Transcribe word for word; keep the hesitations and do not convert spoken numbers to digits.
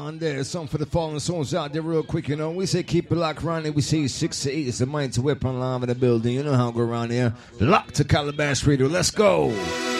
on there. Something for the fallen souls out there real quick, you know. We say keep it locked around here. We say six to eight. It's the mind to whip on live in the building. You know how we go around here. Lock to Calabash Radio. Let's go.